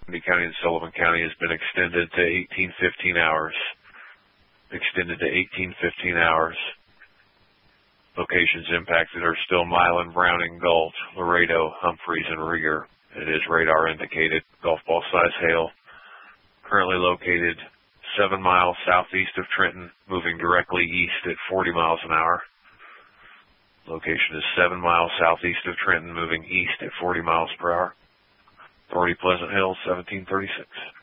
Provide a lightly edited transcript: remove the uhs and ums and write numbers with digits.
Bundy County and Sullivan County has been extended to 18-15 hours. Extended to 18-15 hours. Locations impacted are still Milan, Browning, Galt, Laredo, Humphreys, and Rieger. It is radar indicated golf ball size hail. Currently located 7 miles southeast of Trenton, moving directly east at 40 miles an hour. Location is 7 miles southeast of Trenton, moving east at 40 miles per hour. Authority Pleasant Hill, 1736.